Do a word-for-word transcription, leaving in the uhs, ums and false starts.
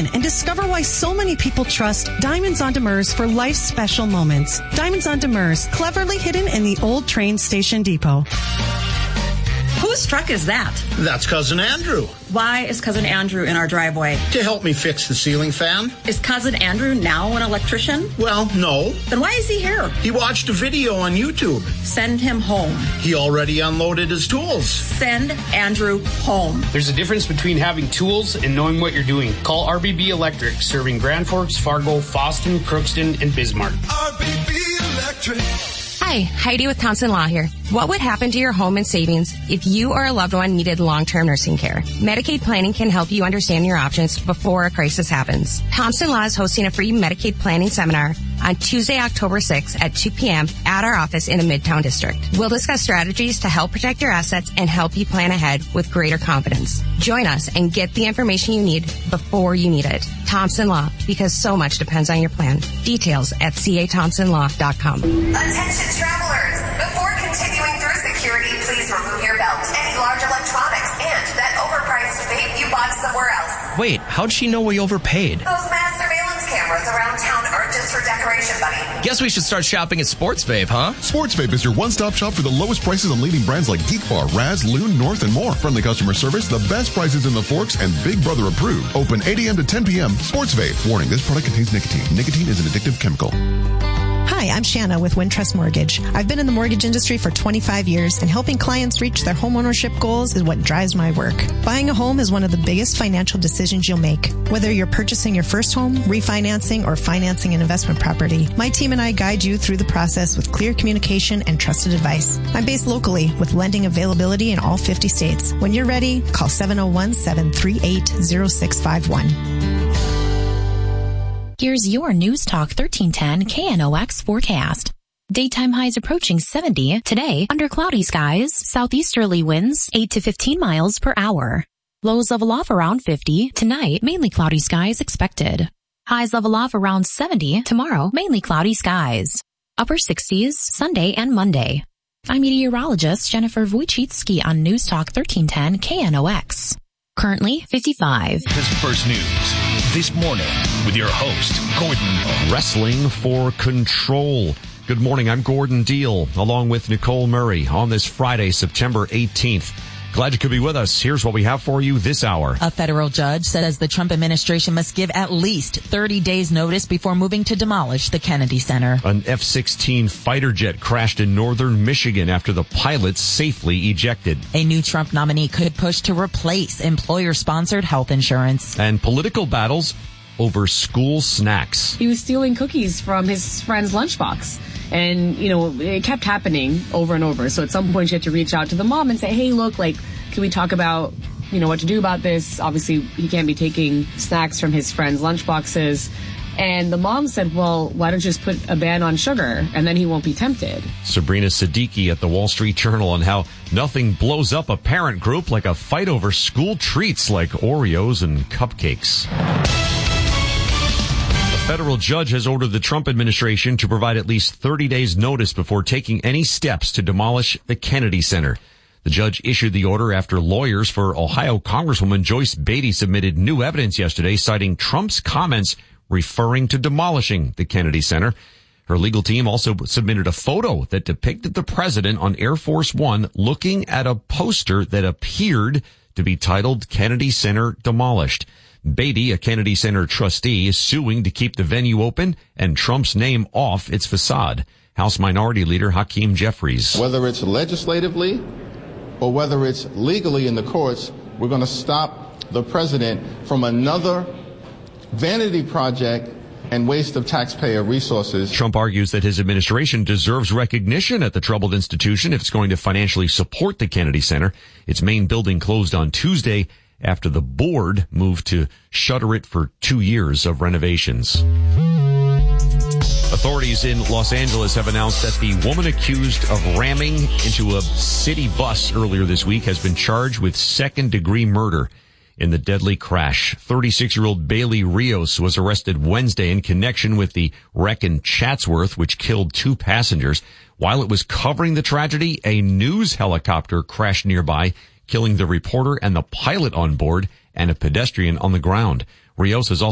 in and discover why so many people trust Diamonds on Demers for life's special moments. Diamonds on Demers, cleverly hidden in the old train station depot. Whose truck is that? That's Cousin Andrew. Why is Cousin Andrew in our driveway? To help me fix the ceiling fan. Is Cousin Andrew now an electrician? Well, no. Then why is he here? He watched a video on YouTube. Send him home. He already unloaded his tools. Send Andrew home. There's a difference between having tools and knowing what you're doing. Call R B B Electric, serving Grand Forks, Fargo, Fosston, Crookston, and Bismarck. R B B Electric. Hi, Heidi with Thompson Law here. What would happen to your home and savings if you or a loved one needed long-term nursing care? Medicaid planning can help you understand your options before a crisis happens. Thompson Law is hosting a free Medicaid planning seminar on Tuesday, October sixth at two p.m. at our office in the Midtown District. We'll discuss strategies to help protect your assets and help you plan ahead with greater confidence. Join us and get the information you need before you need it. Thompson Law, because so much depends on your plan. Details at c a thompson law dot com. Attention travelers, before continuing through security, please remove your belt, any large electronics, and that overpriced vape you bought somewhere else. Wait, how'd she know we overpaid? Those mass surveillance cameras around town aren't just for decoration, buddy. Guess we should start shopping at Sports Vape, huh? Sports Vape is your one-stop shop for the lowest prices on leading brands like Geek Bar, Raz, Loon, North, and more. Friendly customer service, the best prices in the Forks, and Big Brother approved. Open eight a.m. to ten p.m. Sports Vape. Warning, this product contains nicotine. Nicotine is an addictive chemical. Hi, I'm Shanna with Wintrust Mortgage. I've been in the mortgage industry for twenty-five years, and helping clients reach their homeownership goals is what drives my work. Buying a home is one of the biggest financial decisions you'll make. Whether you're purchasing your first home, refinancing, or financing an investment property, my team and I guide you through the process with clear communication and trusted advice. I'm based locally with lending availability in all fifty states. When you're ready, call seven oh one, seven three eight, oh six five one. Here's your News Talk thirteen ten K N O X forecast. Daytime highs approaching seventy. Today, under cloudy skies, southeasterly winds eight to fifteen miles per hour. Lows level off around fifty. Tonight, mainly cloudy skies expected. Highs level off around seventy. Tomorrow, mainly cloudy skies. Upper sixties, Sunday and Monday. I'm meteorologist Jennifer Wojcicki on News Talk thirteen ten K N O X. Currently fifty-five. This first news this morning with your host, Gordon. Wrestling for control. Good morning. I'm Gordon Deal along with Nicole Murray on this Friday, September eighteenth. Glad you could be with us. Here's what we have for you this hour. A federal judge says the Trump administration must give at least thirty days notice before moving to demolish the Kennedy Center. An F sixteen fighter jet crashed in northern Michigan after the pilot safely ejected. A new Trump nominee could push to replace employer-sponsored health insurance. And political battles over school snacks. He was stealing cookies from his friend's lunchbox. And, you know, it kept happening over and over. So at some point you had to reach out to the mom and say, hey, look, like, can we talk about, you know, what to do about this? Obviously, he can't be taking snacks from his friends' lunchboxes. And the mom said, well, why don't you just put a ban on sugar and then he won't be tempted? Sabrina Siddiqui at the Wall Street Journal on how nothing blows up a parent group like a fight over school treats like Oreos and cupcakes. A federal judge has ordered the Trump administration to provide at least thirty days notice before taking any steps to demolish the Kennedy Center. The judge issued the order after lawyers for Ohio Congresswoman Joyce Beatty submitted new evidence yesterday citing Trump's comments referring to demolishing the Kennedy Center. Her legal team also submitted a photo that depicted the president on Air Force One looking at a poster that appeared to be titled Kennedy Center Demolished. Beatty, a Kennedy Center trustee, is suing to keep the venue open and Trump's name off its facade. House Minority Leader Hakeem Jeffries. Whether it's legislatively or whether it's legally in the courts, we're going to stop the president from another vanity project and waste of taxpayer resources. Trump argues that his administration deserves recognition at the troubled institution if it's going to financially support the Kennedy Center. Its main building closed on Tuesday after the board moved to shutter it for two years of renovations. Authorities in Los Angeles have announced that the woman accused of ramming into a city bus earlier this week has been charged with second-degree murder in the deadly crash. thirty-six-year-old Bailey Rios was arrested Wednesday in connection with the wreck in Chatsworth, which killed two passengers. While it was covering the tragedy, a news helicopter crashed nearby, killing the reporter and the pilot on board and a pedestrian on the ground. Rios has also